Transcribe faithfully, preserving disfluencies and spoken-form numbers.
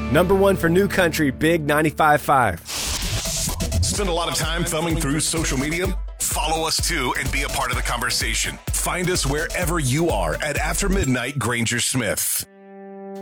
Number one for new country, Big ninety-five point five. Spend a lot of time thumbing through social media? Follow us too and be a part of the conversation. Find us wherever you are at After Midnight Granger Smith.